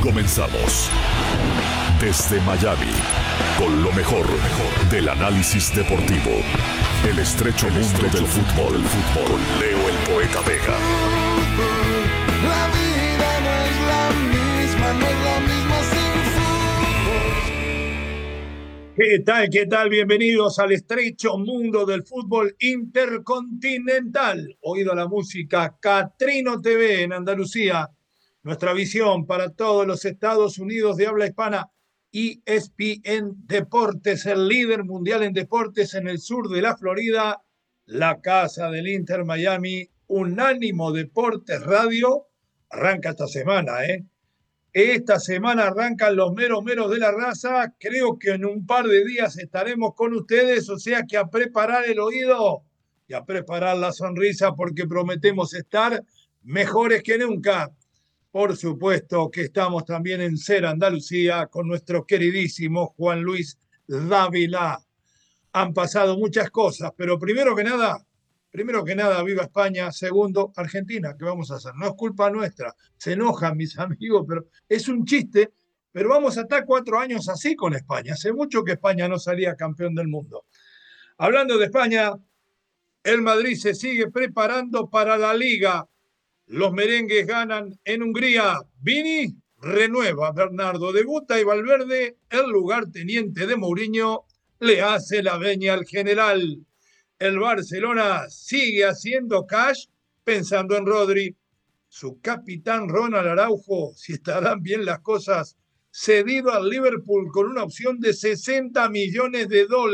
Comenzamos. Desde Miami, con lo mejor del análisis deportivo. El estrecho mundo del fútbol. Con Leo el Poeta Vega. La vida no es la misma, no es la misma sin fútbol. ¿Qué tal? Bienvenidos al estrecho mundo del fútbol intercontinental. Oído la música, Catrino TV en Andalucía. Nuestra visión para todos los Estados Unidos de habla hispana. ESPN Deportes, el líder mundial en deportes en el sur de la Florida. La casa del Inter Miami, Unánimo Deportes Radio. Arranca esta semana, ¿eh? Esta semana arrancan los meros de la raza. Creo que en un par de días estaremos con ustedes, o sea que a preparar el oído y a preparar la sonrisa porque prometemos estar mejores que nunca. Por supuesto que estamos también en Ser Andalucía con nuestro queridísimo Juan Luis Dávila. Han pasado muchas cosas, pero primero que nada, viva España. Segundo, Argentina. ¿Qué vamos a hacer? No es culpa nuestra. Se enojan mis amigos, pero es un chiste. Pero vamos a estar 4 años así con España. Hace mucho que España no salía campeón del mundo. Hablando de España, el Madrid se sigue preparando para la Liga. Los merengues ganan en Hungría. Vini renueva. Bernardo debuta y Valverde, el lugarteniente de Mourinho, le hace la veña al general. El Barcelona sigue haciendo cash pensando en Rodri. Su capitán Ronald Araujo, si estarán bien las cosas, cedido al Liverpool con una opción de $60 millones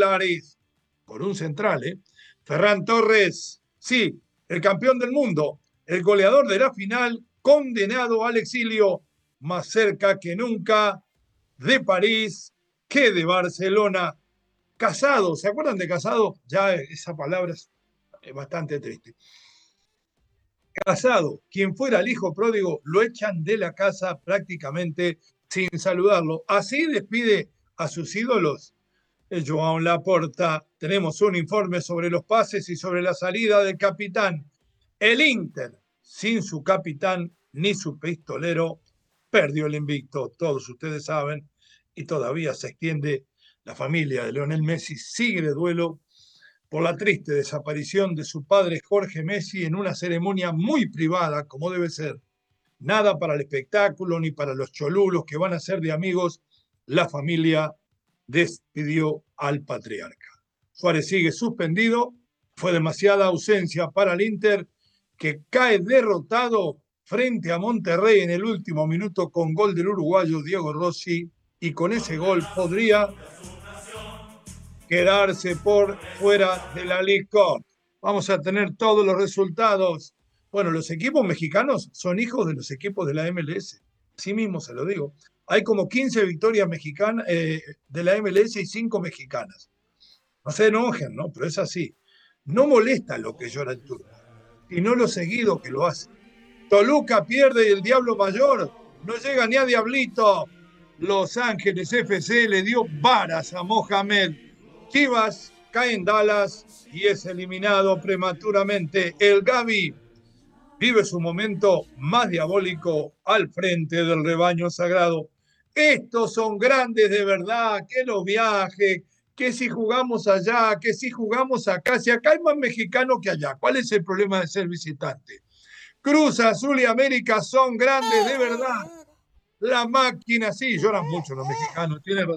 por un central, ¿eh? Ferran Torres, sí, el campeón del mundo, el goleador de la final, condenado al exilio, más cerca que nunca de París que de Barcelona. Casado, ¿se acuerdan de Casado? Ya esa palabra es bastante triste. Casado, quien fuera el hijo pródigo, lo echan de la casa prácticamente sin saludarlo. Así despide a sus ídolos. Joan Laporta. Tenemos un informe sobre los pases y sobre la salida del capitán. El Inter, sin su capitán ni su pistolero, perdió el invicto, todos ustedes saben, y todavía se extiende. La familia de Lionel Messi sigue de duelo por la triste desaparición de su padre Jorge Messi en una ceremonia muy privada, como debe ser. Nada para el espectáculo ni para los cholulos que van a ser de amigos. La familia despidió al patriarca. Suárez sigue suspendido. Fue demasiada ausencia para el Inter, que cae derrotado frente a Monterrey en el último minuto con gol del uruguayo Diego Rossi, y con ese gol podría quedarse por fuera de la League Cup. Vamos a tener todos los resultados. Bueno, los equipos mexicanos son hijos de los equipos de la MLS. Así mismo se lo digo. Hay como 15 victorias mexicanas de la MLS y 5 mexicanas. No se enojen, ¿no? Pero es así. No molesta lo que llora el turco, sino lo seguido que lo hace. Toluca pierde y el Diablo Mayor no llega ni a Diablito. Los Ángeles FC le dio varas a Mohamed. Chivas cae en Dallas y es eliminado prematuramente. El Gavi vive su momento más diabólico al frente del rebaño sagrado. Estos son grandes de verdad, que los viajes, que si jugamos allá, que si jugamos acá. Si acá hay más mexicanos que allá, ¿cuál es el problema de ser visitante? Cruz Azul y América son grandes de verdad. La máquina, sí, lloran mucho los mexicanos, tiene